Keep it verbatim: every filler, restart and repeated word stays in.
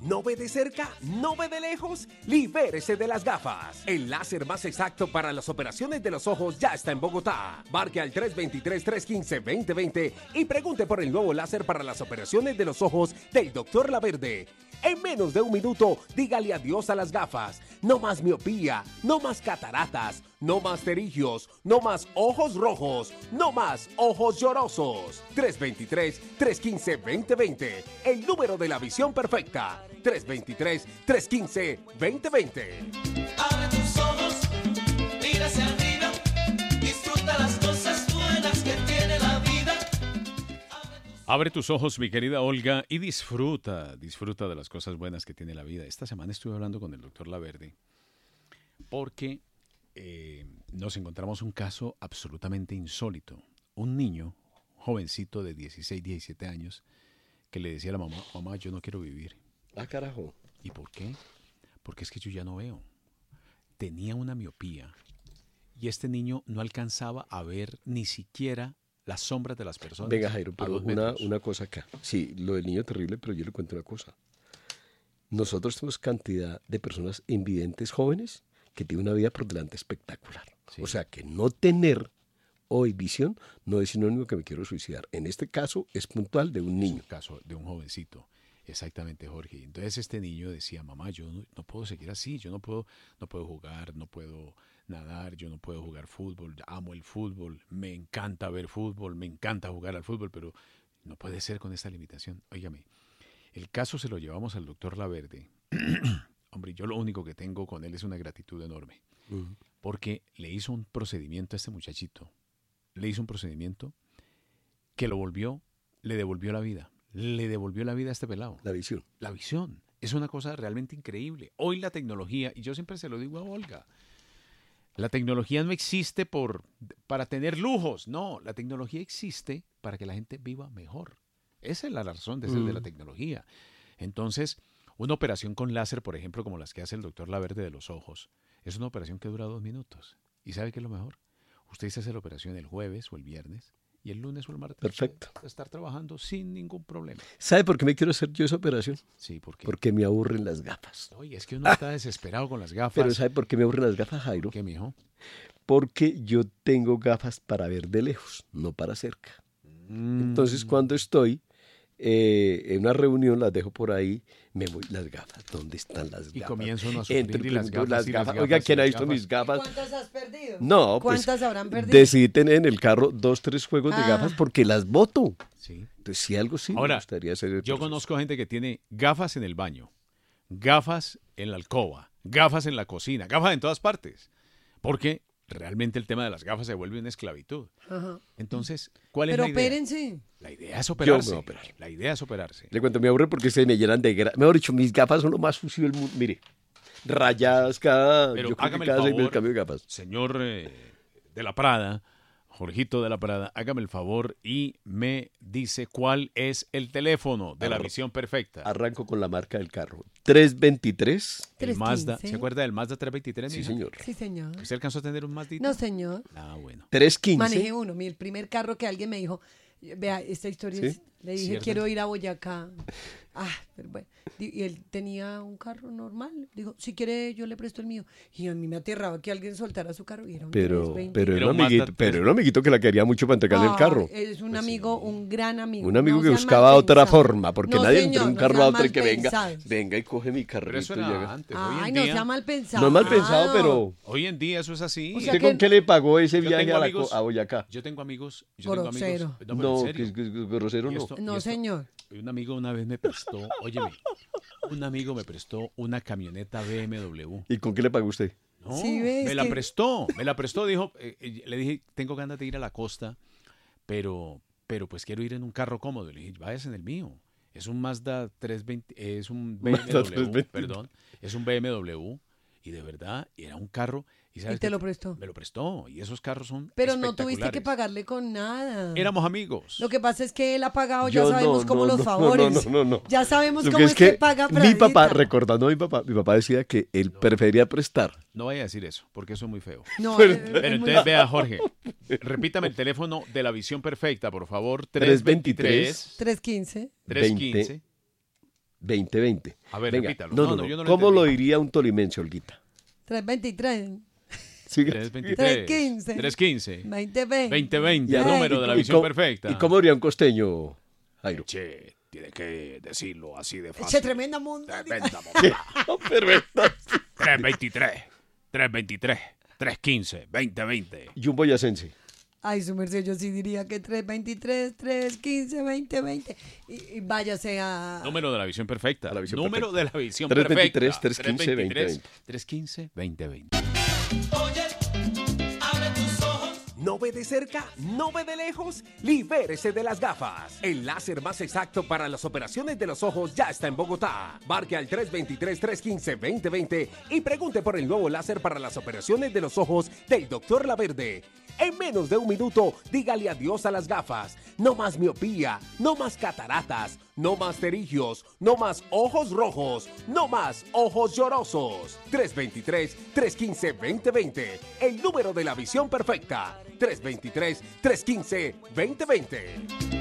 ¿No ve de cerca? ¿No ve de lejos? Libérese de las gafas. El láser más exacto para las operaciones de los ojos ya está en Bogotá. Marque al tres dos tres, tres uno cinco, dos cero dos cero y pregunte por el nuevo láser para las operaciones de los ojos del doctor Laverde. En menos de un minuto, dígale adiós a las gafas. No más miopía, no más cataratas, no más pterigios, no más ojos rojos, no más ojos llorosos. tres dos tres, tres uno cinco, dos cero dos cero. El número de la visión perfecta. tres dos tres, tres uno cinco, dos cero dos cero. Abre tus ojos, mira hacia arriba, disfruta las cosas buenas que tiene la vida. Abre tus ojos, mi querida Olga, y disfruta, disfruta de las cosas buenas que tiene la vida. Esta semana estuve hablando con el doctor Laverde porque eh, nos encontramos un caso absolutamente insólito. Un niño, jovencito de dieciséis, diecisiete años, que le decía a la mamá, mamá, yo no quiero vivir. Ah, carajo. ¿Y por qué? Porque es que yo ya no veo. Tenía una miopía y este niño no alcanzaba a ver ni siquiera las sombras de las personas. Venga, Jairo, pero una, una cosa acá. Sí, lo del niño terrible, pero yo le cuento una cosa. Nosotros tenemos cantidad de personas invidentes jóvenes que tienen una vida por delante espectacular. Sí. O sea, que no tener hoy visión no es sinónimo que me quiero suicidar. En este caso es puntual de un niño. Es un caso de un jovencito. Exactamente, Jorge. Entonces este niño decía, mamá, yo no, no puedo seguir así, yo no puedo, no puedo jugar, no puedo nadar, yo no puedo jugar fútbol, amo el fútbol, me encanta ver fútbol, me encanta jugar al fútbol, pero no puede ser con esta limitación. Óigame, el caso se lo llevamos al doctor Laverde. Hombre, yo lo único que tengo con él es una gratitud enorme, uh-huh. porque le hizo un procedimiento a este muchachito, le hizo un procedimiento que lo volvió, le devolvió la vida. Le devolvió la vida a este pelado. La visión. La visión. Es una cosa realmente increíble. Hoy la tecnología, y yo siempre se lo digo a Olga, la tecnología no existe por, para tener lujos. No, la tecnología existe para que la gente viva mejor. Esa es la razón de ser mm. de la tecnología. Entonces, una operación con láser, por ejemplo, como las que hace el doctor Laverde de los ojos, es una operación que dura dos minutos. ¿Y sabe qué es lo mejor? Usted se hace la operación el jueves o el viernes, y el lunes o el martes perfecto. Estar trabajando sin ningún problema. ¿Sabe por qué me quiero hacer yo esa operación? Sí, ¿por qué? Porque me aburren las gafas. Oye, es que uno está desesperado con las gafas. Pero ¿sabe por qué me aburren las gafas, Jairo? ¿Por qué, mijo? Porque yo tengo gafas para ver de lejos, no para cerca. Mm. Entonces, cuando estoy eh, en una reunión, las dejo por ahí, me voy las gafas. ¿Dónde están las gafas? Y comienzo a sufrir Entre, y las gafas, las y gafas. las gafas. Oiga, ¿quién ha visto gafas? mis gafas? ¿Cuántas has perdido? No, ¿Cuántas pues, habrán perdido? Decidí tener en el carro dos, tres juegos Ah. de gafas porque las boto. Sí. Entonces, si algo sí Ahora, me gustaría hacer. El yo proceso. conozco gente que tiene gafas en el baño, gafas en la alcoba, gafas en la cocina, gafas en todas partes. Porque realmente el tema de las gafas se vuelve una esclavitud. Ajá. Entonces, ¿cuál Pero es la idea? opérense. La idea es operarse. Yo me voy a operar. La idea es operarse. Le cuento, me aburre porque se me llenan de gra... Mejor dicho, mis gafas son lo más sucio del mundo. Mire, rayadas cada... Pero yo creo hágame que cada el seis favor, meses cambio de gafas. Señor eh, de la Prada, Jorgito de la Prada, hágame el favor y me dice cuál es el teléfono de la visión perfecta. Arranco con la marca del carro. tres veintitrés. El Mazda. ¿Se acuerda del Mazda tres veintitrés? Sí, mija? señor. Sí, señor. ¿Usted alcanzó a tener un Mazdita? No, señor. Ah, bueno. tres quince. Manejé uno. Mi, el primer carro que alguien me dijo, vea, esta historia ¿Sí? es, le dije, ¿Cierto? quiero ir a Boyacá. Ah, pero bueno. Y él tenía un carro normal. Digo, si quiere, yo le presto el mío. Y a mí me aterraba que alguien soltara su carro. Y era un Pero, trescientos veinte. pero, era Era un un amiguito, Mazda pero tres. era un amiguito que la quería mucho para entregarle el Ah, carro. Es un Pues amigo, sí. un gran amigo. Un amigo No que sean buscaba mal otra pensados. forma, porque No, nadie señor, entra en un no carro sean a otro y mal que venga, pensados. venga y coge mi Pero carrito eso y era llega. antes. Ay, hoy en no día, sea mal pensado. No es mal pensado, pero hoy en día eso es así. O sea ¿usted que- con qué le pagó ese Yo viaje tengo a, la amigos- co- a Boyacá? Yo tengo amigos. Yo tengo amigos. Grosero. No, pero No, en que, serio. que- que grosero Y no. esto- y No, esto- señor. Un amigo una vez me prestó, óyeme, un amigo me prestó una camioneta B M W. ¿Y con qué le pagó usted? No, Sí, ves me la que- prestó, me la prestó, dijo, eh, eh, le dije, tengo ganas de ir a la costa, pero, pero pues quiero ir en un carro cómodo. Le dije, váyase en el mío. Es un Mazda trescientos veinte, es un B M Mazda W, trescientos veinte. perdón, es un B M W y de verdad era un carro. ¿Y, sabes Y te qué? lo prestó. Me lo prestó y esos carros son Pero no tuviste que espectaculares. pagarle con nada. Éramos amigos. Lo que pasa es que él ha pagado, Yo ya no, sabemos cómo no, los no, favores. no, no, no, no. Ya sabemos Lo cómo que es es que, que paga mi Pradita. papá, recordando a mi papá, mi papá decía que él prefería prestar. No vaya a decir eso, porque eso es muy feo. No, Pero- es- es Pero muy- entonces vea, Jorge, repítame el teléfono de la visión perfecta, por favor. tres dos tres, trescientos quince. tres uno cinco, veinte veinte. A ver, Venga, repítalo. no, No, no, no, no. yo no lo ¿Cómo lo entendí. diría un tolimense, Olguita? tres veintitrés. Sigue. tres veintitrés. tres quince. tres quince. veinte veinte. veinte veinte. Y El a- número y- de la y visión cómo- perfecta. ¿Y cómo diría un costeño, Jairo? Che, tiene que decirlo así de Eche fácil. tremenda mundo. Tremenda monda. Perfecto. tres veintitrés, tres veintitrés, tres quince, veinte veinte. Y un boyacense. Ay, su merced, yo sí diría que tres veintitrés, tres quince, veinte veinte. Y, y váyase a... Número de la visión perfecta. A la visión Número perfecta. de la visión tres perfecta. veintitrés, tres quince, veinte veinte. tres quince, veinte veinte. Oye, abre tus ojos. ¿No ve de cerca? ¿No ve de lejos? Libérese de las gafas. El láser más exacto para las operaciones de los ojos ya está en Bogotá. Marque al tres veintitrés, tres quince, veinte veinte y pregunte por el nuevo láser para las operaciones de los ojos del doctor Laverde. En menos de un minuto, dígale adiós a las gafas. No más miopía, no más cataratas, no más terigios, no más ojos rojos, no más ojos llorosos. tres veintitrés, tres quince, veinte veinte. El número de la visión perfecta. tres veintitrés, tres quince, veinte veinte.